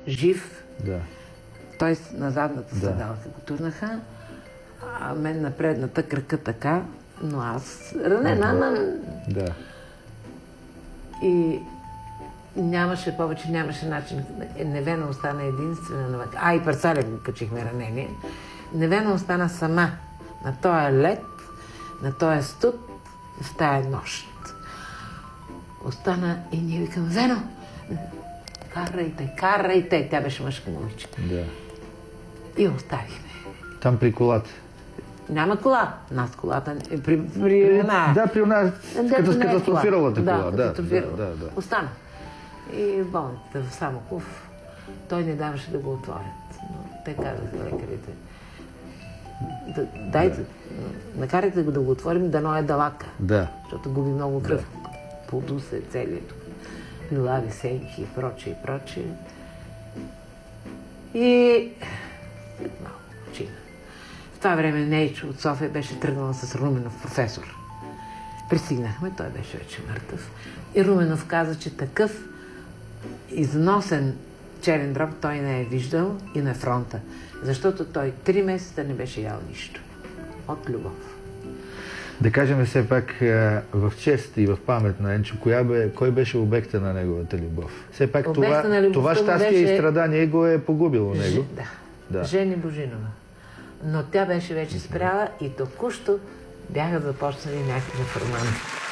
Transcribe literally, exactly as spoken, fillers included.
жив. Да. Той на задната Да. седалка го турнаха, а мен на предната крака така, но аз ранена, ама... Да. И нямаше повече, нямаше начин. Невена остана единствена на... А, и парцаля го качихме ранение. Невена остана сама на този лед, на този студ, в тая нощ. Остана и ние викам: Вено, карайте, карайте. Тя беше мъжка момичка. Да. И оставихме. Там при колата. Няма кола. Нас колата е при, при една... Да, при една като с не е катастрофиралата кола. кола. Да, Да, катастрофирала. да, да, да. Остана. И в болницата в Самоков той не даваше да го отворят. Но те казаха лекарите: да, дайте, накарайте го да го отворим, дано е далака. Да. Защото губи много кръв. Поду се целият. Билави сенки и прочее, и прочее. И след малко почина. В това време Нейчо от София беше тръгнала с Руменов професор. Пристигнахме, той беше вече мъртъв. И Руменов каза, че такъв износен черен дроб той не е виждал и на фронта. Защото той три месеца не беше ял нищо. От любов. Да кажем все пак в чест и в памет на Енчо, коя бе, кой беше обекта на неговата любов? Все пак това, това щастие беше... и страдание го е погубило Ж... него. Да. Да. Жени Божинова. Но тя беше вече спряла и току-що бяха започнали някакви форманти.